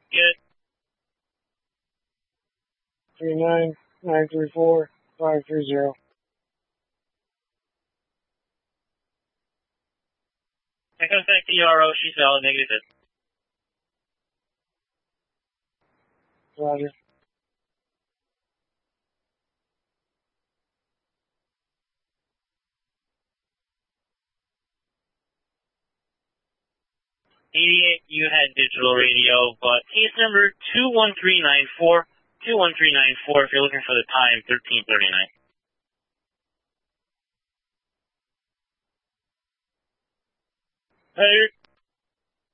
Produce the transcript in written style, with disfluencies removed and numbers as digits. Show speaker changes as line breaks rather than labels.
Good.
39934-530.
And contact ERO, she's valid negative.
Roger.
You had digital radio, but case number 21394. 21394 if you're looking for the time, 1339.
Hey,